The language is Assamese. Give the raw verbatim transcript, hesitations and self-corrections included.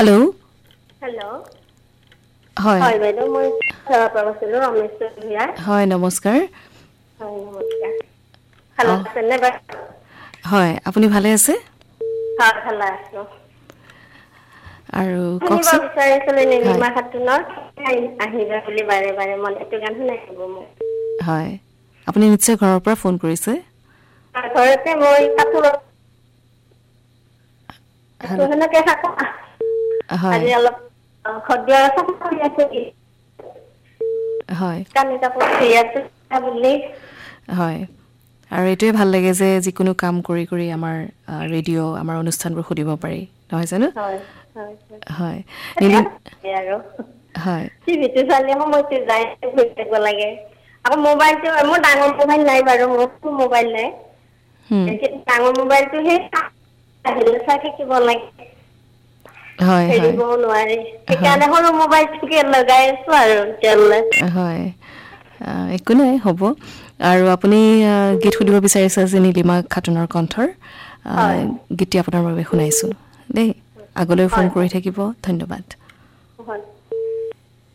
हेलो हेलो হয় হয় বাইদেউ মই পৰা কৈছিলো ৰমেশ ভূঞা হয় নমস্কাৰ হয় নমস্কাৰ ভালো আছেনে বাইদেউ হয় আপুনি ভালে আছে হয় ভালে আছো আৰু শুনিব কওকচোন বিচাৰিছিলো হয় নীলিমা খাতুনৰ আহিবা বুলি বাৰে বাৰে মন এইটো গান শুনাই দিব মোক হয় আপুনি নিশ্চয় ঘৰৰ পৰা ফোন কৰিছে ঘৰতে মই কাপোৰ হেল্ল' সেনেকে থাকো হয় আজি অলপ ঘৰ চাফা কৰি আছো হয় কানি কাপোৰ ধুই আছো বুলি হয় আৰু এইটোৱে ভাল লাগে যে যিকোনো কাম কৰি কৰি আমাৰ ৰেডিঅ' আমাৰ অনুষ্ঠানবোৰ সুধিব পাৰি নহয় জানো হয় হয় হয় নীলিম আৰু হয় টিভিটো চালে সময়টো যায় ঘুৰি থাকিব লাগে আকৌ মোবাইলটো মোৰ ডাঙৰ মোবাইল নাই বাৰু মোৰ মোবাইল নাই হুম, ডাঙৰ মোবাইলটো সেই বাহিৰত চাই থাকিব লাগে হয় হয় হেৰিবও নোৱাৰি হয় সেইকাৰণে সৰু মোবাইলটোকে লগাই আছো আৰু এতিয়ালৈ হয় একো নাই হ'ব আৰু আপুনি গীত সুধিব বিচাৰিছে যে নীলিমা খাতুনৰ কণ্ঠৰ হয় গীতটি আপোনাৰ বাবে শুনাইছোঁ দেই আগলৈ ফোন হয় কৰি থাকিব ধন্যবাদ হয়